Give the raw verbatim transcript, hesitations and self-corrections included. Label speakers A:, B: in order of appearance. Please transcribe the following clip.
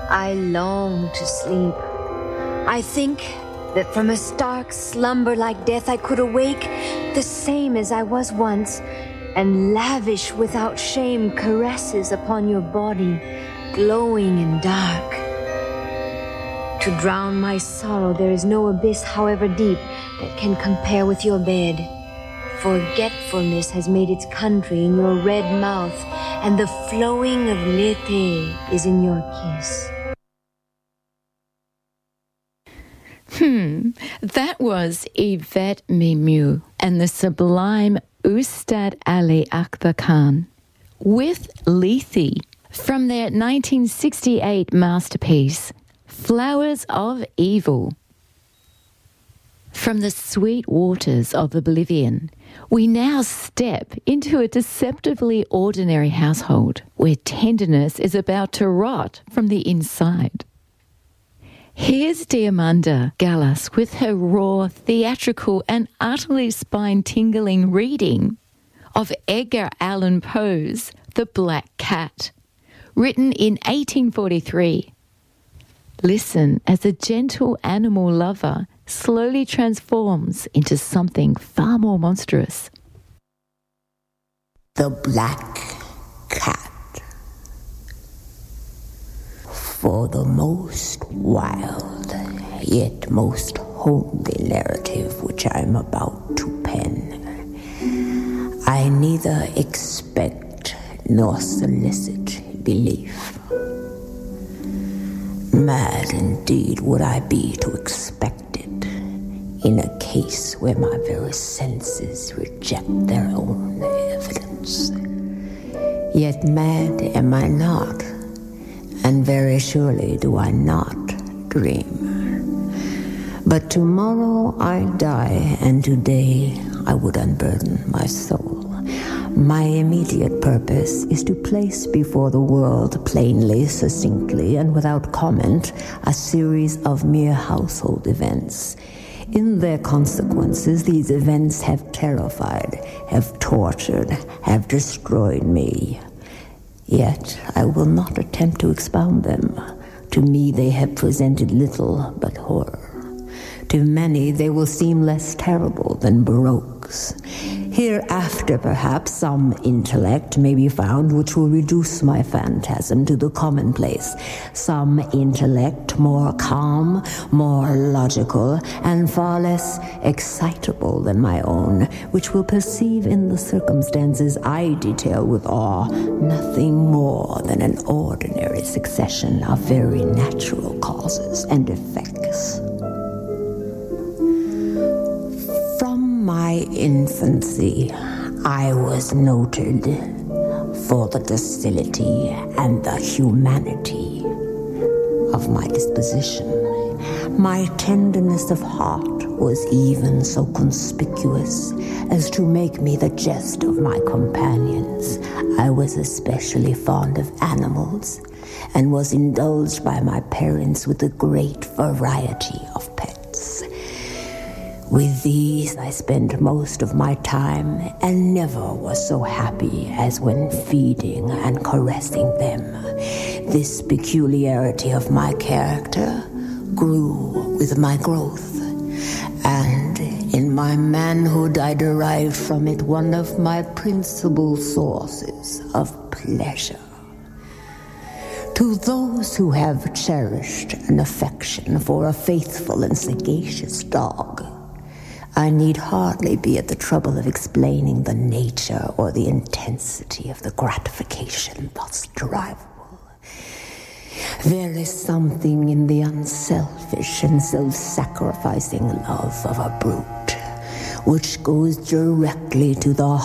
A: I long to sleep. I think that from a stark slumber like death I could awake the same as I was once, and lavish without shame caresses upon your body, glowing and dark. To drown my sorrow there is no abyss, however deep, that can compare with your bed. Forgetfulness has made its country in your red mouth, and the flowing of Lethe is in your kiss.
B: Hmm, that was Yvette Mimieux and the sublime Ustad Ali Akbar Khan with Lethe from their nineteen sixty-eight masterpiece, Flowers of Evil. From the sweet waters of oblivion, we now step into a deceptively ordinary household where tenderness is about to rot from the inside. Here's Diamanda Gallas with her raw, theatrical and utterly spine-tingling reading of Edgar Allan Poe's The Black Cat, written in eighteen forty-three. Listen as a gentle animal lover slowly transforms into something far more monstrous.
C: The Black Cat. For the most wild, yet most homely narrative which I am about to pen, I neither expect nor solicit belief. Mad indeed would I be to expect it, in a case where my very senses reject their own evidence. Yet mad am I not, and very surely do I not dream. But tomorrow I die, and today I would unburden my soul. My immediate purpose is to place before the world plainly, succinctly, and without comment, a series of mere household events. In their consequences, these events have terrified, have tortured, have destroyed me. Yet I will not attempt to expound them. To me they have presented little but horror. To many they will seem less terrible than Baroque's. Hereafter, perhaps, some intellect may be found which will reduce my phantasm to the commonplace. Some intellect more calm, more logical, and far less excitable than my own, which will perceive in the circumstances I detail with awe nothing more than an ordinary succession of very natural causes and effects. From my infancy, I was noted for the docility and the humanity of my disposition. My tenderness of heart was even so conspicuous as to make me the jest of my companions. I was especially fond of animals, and was indulged by my parents with a great variety of pets. With these I spent most of my time, and never was so happy as when feeding and caressing them. This peculiarity of my character grew with my growth, and in my manhood I derived from it one of my principal sources of pleasure. To those who have cherished an affection for a faithful and sagacious dog, I need hardly be at the trouble of explaining the nature or the intensity of the gratification thus derivable. There is something in the unselfish and self-sacrificing love of a brute which goes directly to the